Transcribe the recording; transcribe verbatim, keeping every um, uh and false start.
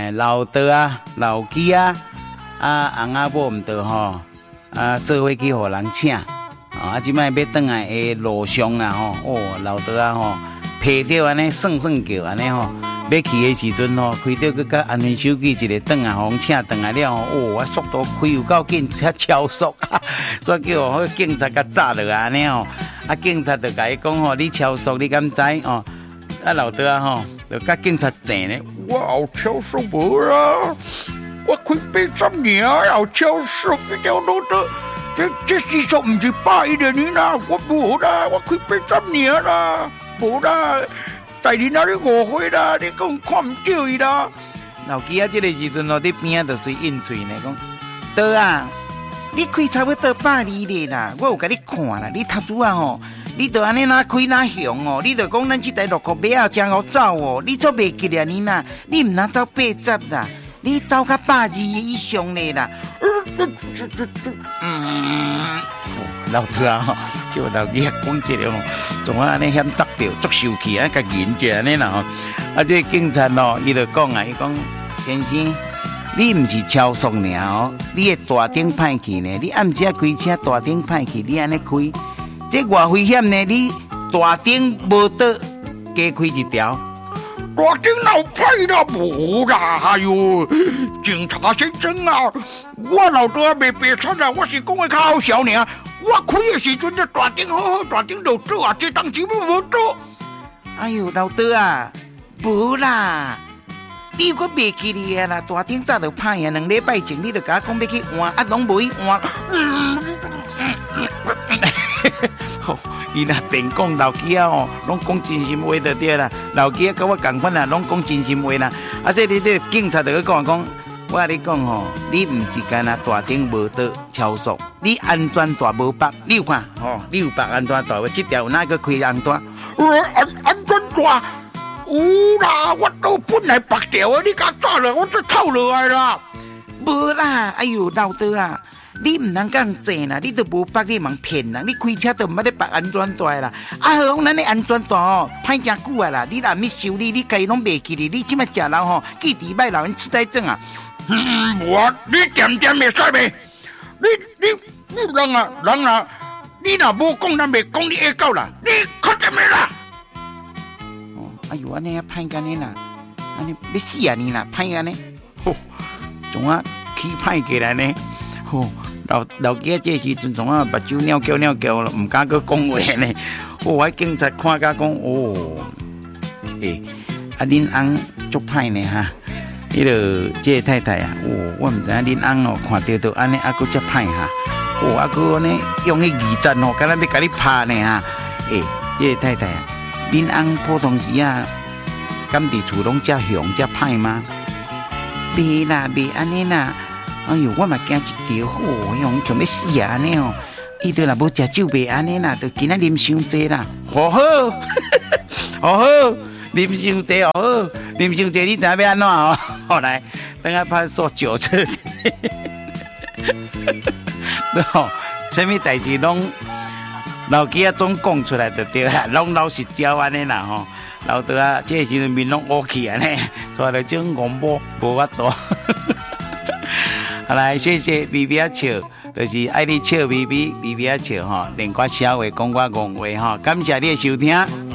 诶，老爸啊、老鸡啊、啊翁仔某毋得吼，啊做伙去互人请，啊即摆要转来的路上啦吼，哦老爸啊吼，批着安尼算算叫安尼吼，要去的时阵吼，开着佮甲安全手机一个转来，互请转来了吼，哦我速度开有够紧，才超速，所以叫迄警察甲抓落安尼吼，啊警察就甲伊讲吼，你超速你敢知哦？啊老爸啊吼。就甲警察争呢，我有超速无啦，我开八十年有超速，这条路都这这时速唔是百一的你啦，我无啦，我开八十年啦，无啦，大人啊你误会啦，你讲看唔到伊啦。老鸡啊，这个时阵哦，伫边啊就是应嘴呢，讲哥啊，你开差不多百二咧啦，我有甲你看啦，你头拄啊吼。你就安尼哪开哪雄哦！你就讲咱这台六库马啊，真好走哦！你做袂记啊你呐？你唔能走八十啦，你走到百二以上咧啦。嗯，老哥啊，叫老弟讲这个哦，总啊安尼险砸掉，足受气啊，甲忍住安尼啦吼。啊，这警察哦，伊就讲啊，伊讲先生，你唔是超速尔哦，你的大灯歹去呢，你暗时啊开车大灯歹去，你安尼开。这偌危险呢！你大灯无倒，加开一条。大灯老歹啦，无啦！哎呦，警察先生啊，我老多未白出啊，我是讲的较好笑尔。我开的时阵，这大灯好好，大灯就倒啊，这当时要无倒。哎呦，老多啊，无啦！你如果袂记哩啊啦，大灯早就歹啊，两礼拜前你就甲我讲要去换，啊，拢无去换。嗯吼，伊若电讲老鸡啊吼，拢讲真心话就对啦。老鸡啊，甲我共款啦，拢讲真心话啦。啊，这你这警察就去讲讲，我甲你讲吼，你唔是干那大灯无倒超速，你安全带无绑，你有看吼？你有绑安全带无？这条有哪个开安全？安安全带有啦，我都本来绑条的，你甲抓了，我就套落来啦。无啦，哎呦，老弟啊！你唔能咁坐啦，你都无绑，你茫骗人，你开车都唔捌咧绑安全带啦。啊，何况咱咧安全带哦，歹真久啊啦！你若咪修理，你家拢袂记哩，你即摆食人吼，记伫歹老人痴呆症啊！嗯，我你点点袂使袂？你你你人啊人啊，你若无讲，咱袂讲你会到啦，你确定未啦？哦，哎呦，安尼啊歹干呢啦，安尼要死啊你啦，歹安尼，吼，总啊起歹过来呢，吼。老老鸡这时阵从啊目睭鸟叫鸟叫了，唔敢去讲话呢。我警察看甲讲，哦，诶、欸，啊恁翁足歹呢哈。迄个这个太太啊，哦，我唔知影恁翁哦，看到都安尼，啊佫足歹哈。哦，啊佫安尼用迄二针哦，敢若要甲你拍呢哈。诶、欸，这个太太啊，恁翁普通时啊，敢伫厝拢遮凶遮歹吗？袂啦，袂安尼啦。哎呦，我嘛惊一条，吼，用像要死啊安尼哦！伊都若无食酒袂安尼啦，就今仔啉伤济啦，好好，好好，啉伤济好好，啉伤济你知影要安怎哦？后来等下派出所酒测，吼，什么代志拢老鸡啊总讲出来就对啦，拢老实招安尼啦吼。老弟啊，这时阵面拢乌起安尼，带来种戆某无法度。好来，谢谢 B B 啊笑，就是爱你笑 B B B B 啊笑哈，连我笑话讲我戆话哈，感谢你的收听。